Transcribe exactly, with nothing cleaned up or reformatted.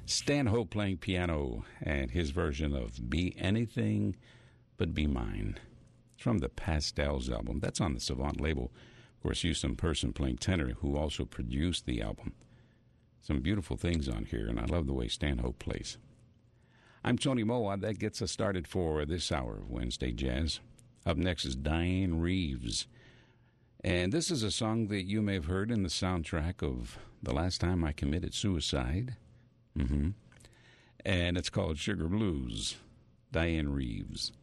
Stan Ho playing piano and his version of Be Anything But Be Mine. It's from the Pastels album. That's on the Savant label. Of course, Houston Person playing tenor, who also produced the album. Some beautiful things on here, and I love the way Stan Ho plays. I'm Tony Moa. That gets us started for this hour of Wednesday Jazz. Up next is Diane Reeves. And this is a song that you may have heard in the soundtrack of The Last Time I Committed Suicide. Mm-hmm. And it's called Sugar Blues. Diane Reeves.